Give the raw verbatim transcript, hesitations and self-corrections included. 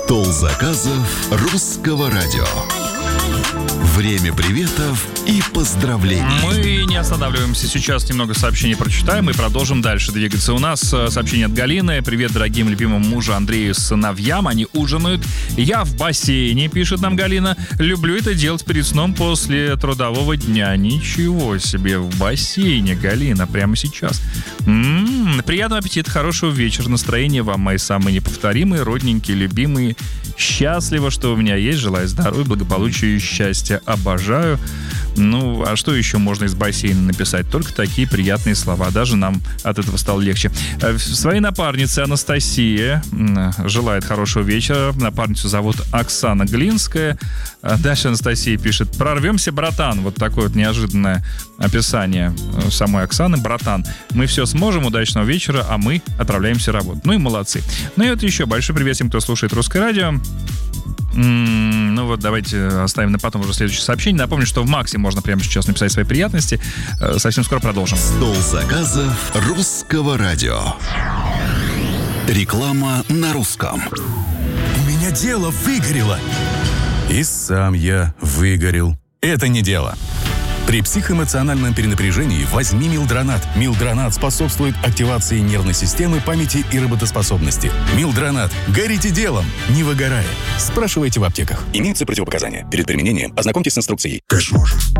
Стол заказов русского радио. Время приветов и поздравлений. Мы не останавливаемся. Сейчас немного сообщений прочитаем и продолжим дальше двигаться. У нас сообщение от Галины. Привет дорогим любимым мужу Андрею с сыновьям. Они ужинают. Я в бассейне, пишет нам Галина. Люблю это делать перед сном после трудового дня. Ничего себе, в бассейне, Галина, прямо сейчас. М-м-м, приятного аппетита, хорошего вечера. Настроения вам, мои самые неповторимые, родненькие, любимые. Счастливо, что у меня есть. Желаю здоровья, благополучия и счастья. Обожаю. Ну, а что еще можно из бассейна написать? Только такие приятные слова. Даже нам от этого стало легче. Своей напарнице Анастасия желает хорошего вечера. Напарницу зовут Оксана Глинская. Дальше Анастасия пишет: «Прорвемся, братан». Вот такое вот неожиданное описание самой Оксаны. Братан, мы все сможем. Удачного вечера, а мы отправляемся работать. Ну и молодцы. Ну и вот еще большой привет всем, кто слушает Русское радио. Mm, ну вот давайте оставим на потом уже следующее сообщение. Напомню, что в Максе можно прямо сейчас написать свои приятности. Совсем скоро продолжим. Стол заказов русского радио. Реклама на русском. У меня дело выгорело. И сам я выгорел. Это не дело. При психоэмоциональном перенапряжении возьми Милдронат. Милдронат способствует активации нервной системы, памяти и работоспособности. Милдронат. Горите делом, не выгорая. Спрашивайте в аптеках. Имеются противопоказания. Перед применением ознакомьтесь с инструкцией. Кэшмош.